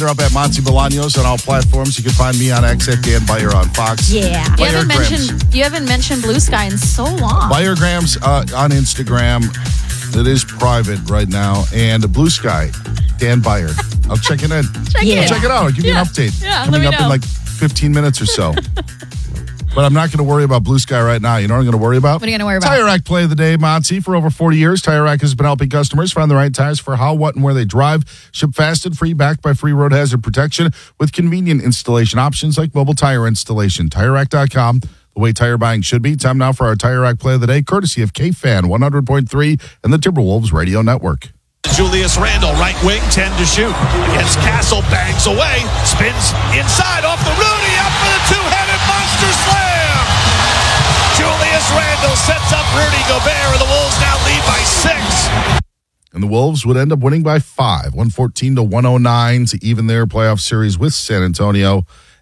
Twitter up at Monty Bolaños on all platforms. You can find me on X at Dan Beyer on Fox. Yeah. You haven't mentioned Blue Sky in so long. Beyergrams on Instagram. It is private right now. And Blue Sky, Dan Beyer. I'll check it in. Check it out. I'll give you an update. Yeah, coming up in like 15 minutes or so. But I'm not going to worry about Blue Sky right now. You know what I'm going to worry about? What are you going to worry about? Tire Rack play of the day, Monty. For over 40 years, Tire Rack has been helping customers find the right tires for how, what, and where they drive. Ship fast and free, backed by free road hazard protection with convenient installation options like mobile tire installation. TireRack.com, the way tire buying should be. Time now for our Tire Rack play of the day, courtesy of K-Fan 100.3 and the Timberwolves Radio Network. Julius Randle, right wing, 10 to shoot. Against Castle, bangs away, spins inside, off the Rudy, up for the two-headed monster slam! Julius Randle sets up Rudy Gobert, and the Wolves now lead by 6. And the Wolves would end up winning by 5, 114-109 to even their playoff series with San Antonio.